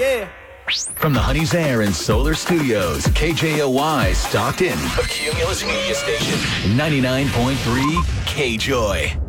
Yeah. From the Honey's Air and Solar Studios, KJOY Stockton, a Cumulus media station, 99.3 KJOY.